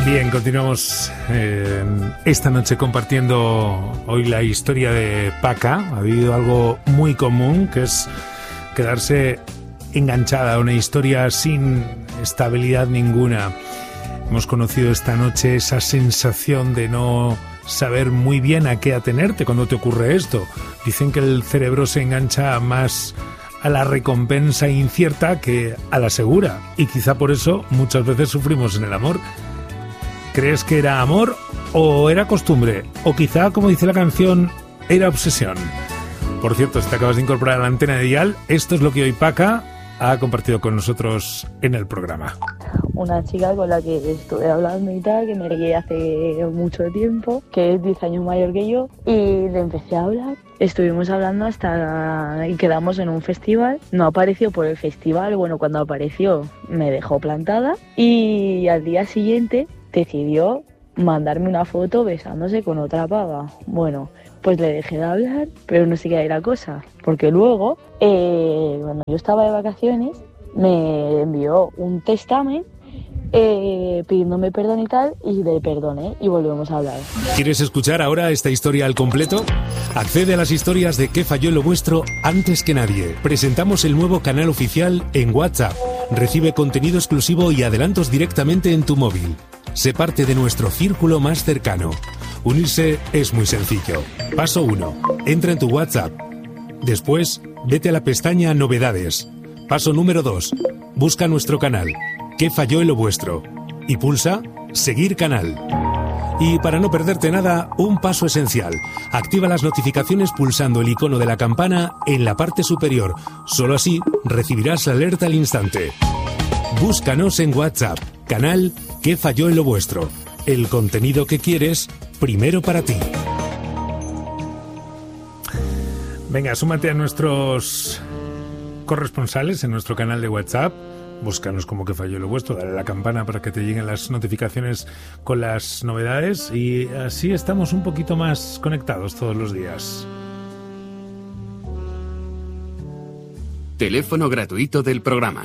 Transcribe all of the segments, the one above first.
Bien, continuamos esta noche compartiendo hoy la historia de Paca. Ha habido algo muy común, que es quedarse enganchada a una historia sin estabilidad ninguna. Hemos conocido esta noche esa sensación de no saber muy bien a qué atenerte cuando te ocurre esto. Dicen que el cerebro se engancha más a la recompensa incierta que a la segura, y quizá por eso muchas veces sufrimos en el amor. ¿Crees que era amor o era costumbre? O quizá, como dice la canción, era obsesión. Por cierto, si te acabas de incorporar a la antena de Dial, esto es lo que hoy Paca ha compartido con nosotros en el programa. Una chica con la que estuve hablando y tal, que me leí hace mucho tiempo, que es 10 años mayor que yo, y le empecé a hablar. Estuvimos hablando hasta y quedamos en un festival. No apareció por el festival, bueno, cuando apareció me dejó plantada, y al día siguiente decidió mandarme una foto besándose con otra pava. Bueno, pues le dejé de hablar, pero no sé qué era la cosa, porque luego, cuando yo estaba de vacaciones, me envió un testamen pidiéndome perdón y tal, y le perdoné y volvemos a hablar. ¿Quieres escuchar ahora esta historia al completo? Accede a las historias de ¿Qué falló en lo vuestro? Antes que nadie. Presentamos el nuevo canal oficial en WhatsApp. Recibe contenido exclusivo y adelantos directamente en tu móvil. Sé parte de nuestro círculo más cercano. Unirse es muy sencillo. Paso 1. Entra en tu WhatsApp. Después, vete a la pestaña Novedades. Paso número 2. Busca nuestro canal. ¿Qué falló en lo vuestro? Y pulsa Seguir canal. Y para no perderte nada, un paso esencial. Activa las notificaciones pulsando el icono de la campana en la parte superior. Solo así recibirás la alerta al instante. Búscanos en WhatsApp. Canal ¿Qué falló en lo vuestro? El contenido que quieres, primero para ti. Venga, súmate a nuestros corresponsales en nuestro canal de WhatsApp. Búscanos como ¿Qué falló en lo vuestro? Dale a la campana para que te lleguen las notificaciones con las novedades, y así estamos un poquito más conectados todos los días. Teléfono gratuito del programa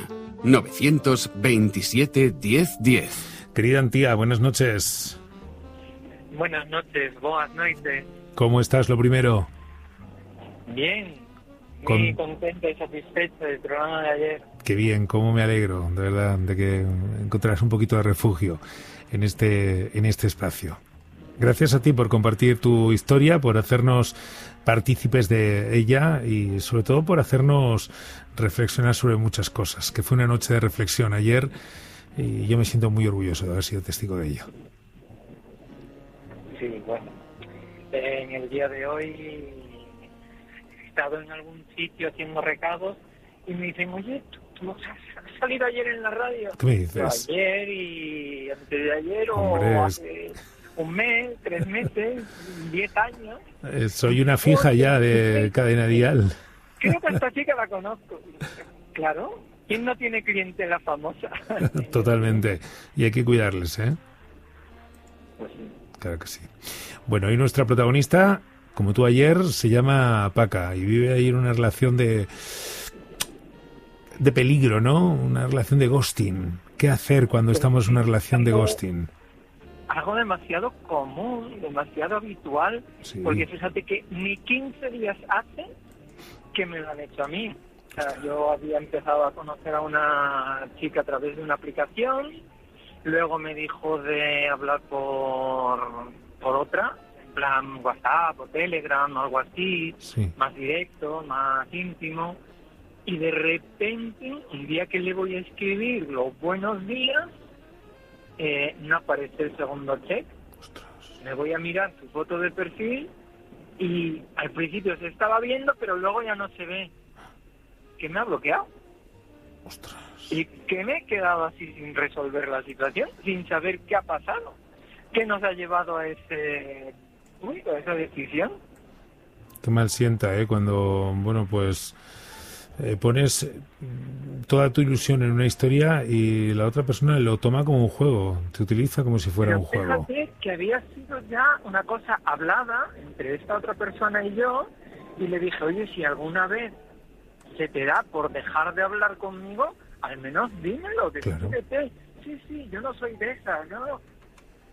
927 1010. Querida Antía, buenas noches. Buenas noches, boas noites. ¿Cómo estás, lo primero? Bien, muy contento y satisfecho del programa de ayer. Qué bien, cómo me alegro, de verdad, de que encontrarás un poquito de refugio en este espacio. Gracias a ti por compartir tu historia, por hacernos partícipes de ella y sobre todo por hacernos reflexionar sobre muchas cosas, que fue una noche de reflexión ayer y yo me siento muy orgulloso de haber sido testigo de ello. Sí, bueno, en el día de hoy he estado en algún sitio haciendo recados y me dicen, oye, ¿tú has salido ayer en la radio? ¿Qué me dices? Ayer y antes de ayer. Hombre, o hace un mes, 3 meses, 10 años. Soy una fija ya de Cadena Dial. Creo que esta chica la conozco. Claro, ¿quién no tiene clientela famosa? Totalmente. Y hay que cuidarles, ¿eh? Pues sí. Claro que sí. Bueno, y nuestra protagonista, como tú ayer, se llama Paca y vive ahí en una relación de peligro, ¿no? Una relación de ghosting. ¿Qué hacer cuando estamos en una relación de ghosting? Algo demasiado común, demasiado habitual, sí. Porque fíjate que ni 15 días hace que me lo han hecho a mí. O sea, yo había empezado a conocer a una chica a través de una aplicación, luego me dijo de hablar por otra, en plan WhatsApp o Telegram o algo así, sí. Más directo, más íntimo, y de repente, el día que le voy a escribir los buenos días, no aparece el segundo check. Ostras. Me voy a mirar su foto de perfil y al principio se estaba viendo, pero luego ya no se ve. ¿Que me ha bloqueado? Ostras. Y que me he quedado así sin resolver la situación, sin saber qué ha pasado, qué nos ha llevado a esa decisión. Qué mal sienta, cuando, bueno, pues pones toda tu ilusión en una historia y la otra persona lo toma como un juego, te utiliza como si fuera un juego. Fíjate que había sido ya una cosa hablada entre esta otra persona y yo, y le dije, oye, si alguna vez se te da por dejar de hablar conmigo, al menos dímelo, claro. Sí, yo no soy de esas, ¿no?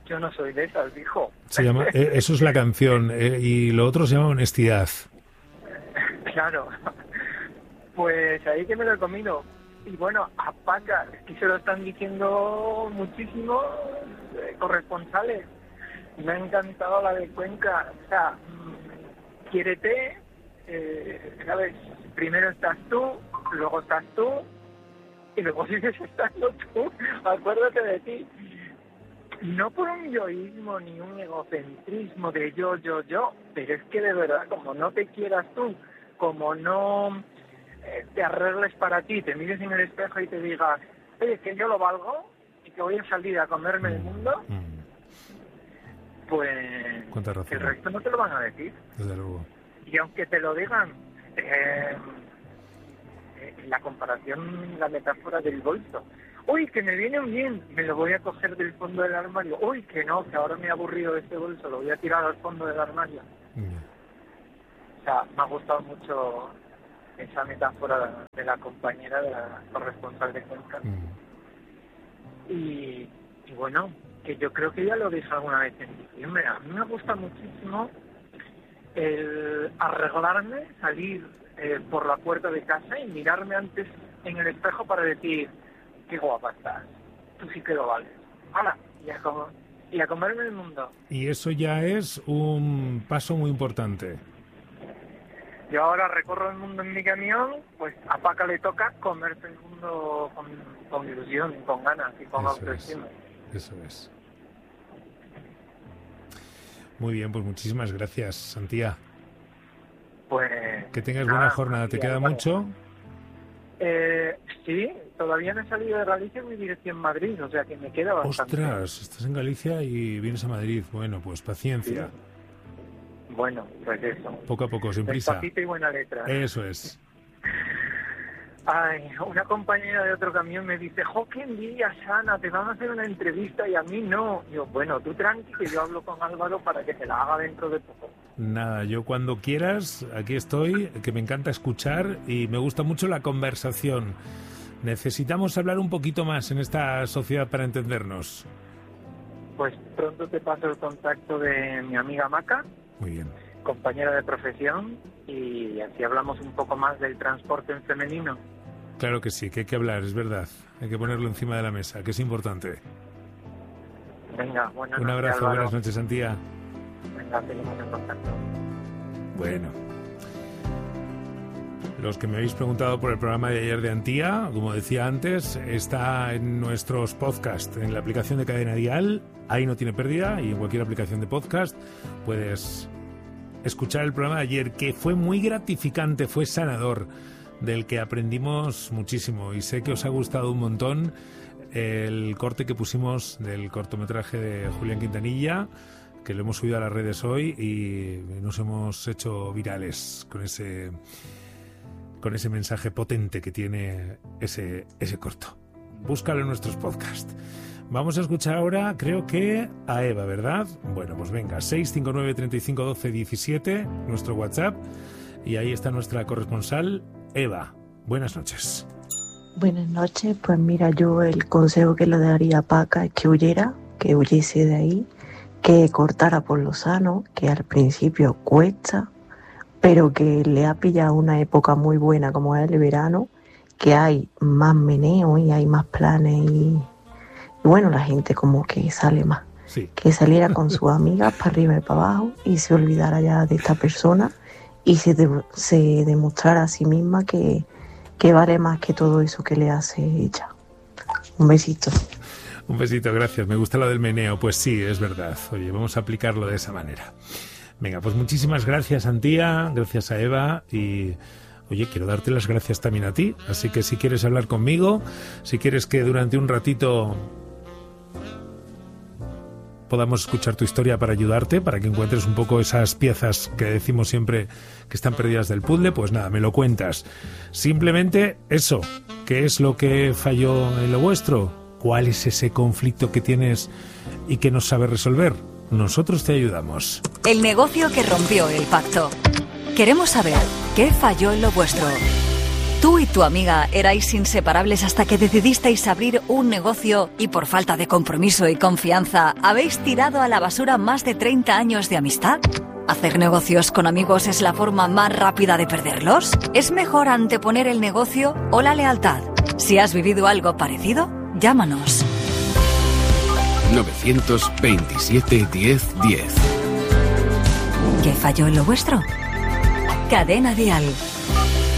yo no soy de esas, dijo. Se llama, eso es la canción, y lo otro se llama honestidad. Claro. Pues ahí que me lo he comido. Y bueno, a Paca, es que se lo están diciendo muchísimo corresponsales. Me ha encantado la de Cuenca. O sea, quiérete, ¿sabes? Primero estás tú, luego estás tú, y luego sigues estando tú. Acuérdate de ti. No por un yoísmo ni un egocentrismo de yo, pero es que de verdad, como no te quieras tú, como no te arregles para ti, te mires en el espejo y te digas, oye, que yo lo valgo y que voy a salir a comerme el mundo, pues el resto no te lo van a decir. Desde luego. Y aunque te lo digan, la comparación, la metáfora del bolso. Uy, que me viene bien, me lo voy a coger del fondo del armario. Uy, que no, que ahora me he aburrido de este bolso, lo voy a tirar al fondo del armario. O sea, me ha gustado mucho esa metáfora de la compañera, de la corresponsal de Cuenca. Y bueno, que yo creo que ya lo dije alguna vez en diciembre. A mí me gusta muchísimo el arreglarme, salir por la puerta de casa y mirarme antes en el espejo para decir, qué guapa estás, tú sí que lo vales. ¡Hala! Y a comerme el mundo. Y eso ya es un paso muy importante. Yo ahora recorro el mundo en mi camión, pues a Paca le toca comerse el mundo con ilusión, con ganas y con autoestima. Eso es. Muy bien, pues muchísimas gracias, Santía. Pues que tengas buena jornada. ¿Te queda mucho? Sí, todavía no he salido de Galicia y mi dirección Madrid, o sea que me queda bastante. ¡Ostras! Estás en Galicia y vienes a Madrid. Bueno, pues paciencia. Sí. Bueno, pues eso. Poco a poco, sin prisa. Despacito y buena letra. Eso es. Ay, una compañera de otro camión me dice, ¡jo, qué envidia, Sana! Te van a hacer una entrevista y a mí no. Yo, bueno, tú tranqui, que yo hablo con Álvaro para que te la haga dentro de poco. Nada, yo cuando quieras, aquí estoy, que me encanta escuchar y me gusta mucho la conversación. Necesitamos hablar un poquito más en esta sociedad para entendernos. Pues pronto te paso el contacto de mi amiga Maca. Muy bien. Compañera de profesión, y así hablamos un poco más del transporte en femenino. Claro que sí, que hay que hablar, es verdad. Hay que ponerlo encima de la mesa, que es importante. Venga, buenas noches, un abrazo, Álvaro. Buenas noches, Santía. Venga, seguimos en contacto. Bueno. Los que me habéis preguntado por el programa de ayer de Antía, como decía antes, está en nuestros podcasts, en la aplicación de Cadena Dial. Ahí no tiene pérdida, y en cualquier aplicación de podcast puedes escuchar el programa de ayer, que fue muy gratificante, fue sanador, del que aprendimos muchísimo, y sé que os ha gustado un montón el corte que pusimos del cortometraje de Julián Quintanilla, que lo hemos subido a las redes hoy y nos hemos hecho virales con ese mensaje potente que tiene ese corto. Búscalo en nuestros podcasts. Vamos a escuchar ahora, creo que a Eva, ¿verdad? Bueno, pues venga, 659 35 12 17, nuestro WhatsApp, y ahí está nuestra corresponsal, Eva. Buenas noches. Buenas noches. Pues mira, yo el consejo que le daría a Paca es que huyese de ahí, que cortara por lo sano, que al principio cuesta, pero que le ha pillado una época muy buena como es el verano, que hay más meneo y hay más planes y bueno, la gente como que sale más. Sí. Que saliera con sus amigas para arriba y para abajo y se olvidara ya de esta persona y se demostrara a sí misma que vale más que todo eso que le hace ella. Un besito. Un besito, gracias. Me gusta lo del meneo. Pues sí, es verdad. Oye, vamos a aplicarlo de esa manera. Venga, pues muchísimas gracias, Antía, gracias a Eva, y oye, quiero darte las gracias también a ti. Así que si quieres hablar conmigo, si quieres que durante un ratito podamos escuchar tu historia para ayudarte, para que encuentres un poco esas piezas que decimos siempre que están perdidas del puzzle, pues nada, me lo cuentas. Simplemente eso, ¿qué es lo que falló en lo vuestro? ¿Cuál es ese conflicto que tienes y que no sabes resolver? Nosotros te ayudamos. El negocio que rompió el pacto. Queremos saber qué falló en lo vuestro. Tú y tu amiga erais inseparables hasta que decidisteis abrir un negocio y por falta de compromiso y confianza habéis tirado a la basura más de 30 años de amistad. ¿Hacer negocios con amigos es la forma más rápida de perderlos? ¿Es mejor anteponer el negocio o la lealtad? Si has vivido algo parecido, llámanos. 927 10 10. ¿Qué falló en lo vuestro? Cadena Dial.